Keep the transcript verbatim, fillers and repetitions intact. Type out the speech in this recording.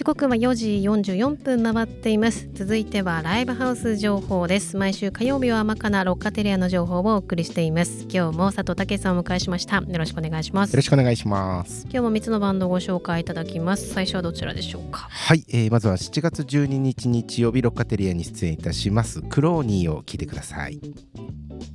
時刻はよじよんじゅうよんぷん回っています。続いてはライブハウス情報です。毎週火曜日は甘かなロッカテリアの情報をお送りしています。今日も佐藤健さんをお迎えしました。よろしくお願いします。 よろしくお願いします。 今日もみっつのバンドをご紹介いただきます。最初はどちらでしょうか。 はい、えー、まずはしちがつじゅうににち日曜日ロッカテリアに出演いたしますクローニーを聞いてください。